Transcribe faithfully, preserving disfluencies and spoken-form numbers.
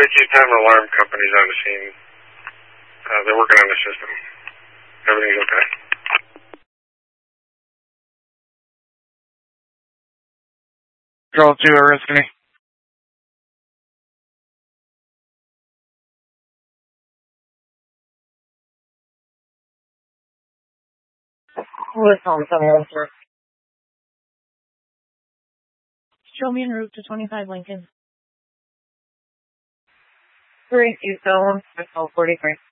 Cherokee Town Alarm Company's on the scene. Uh, they're working on the system. Everything's okay. Control two, Oriskany. What's on somewhere, sir? Show me en route to twenty-five Lincoln. Three, you still one, forty-three.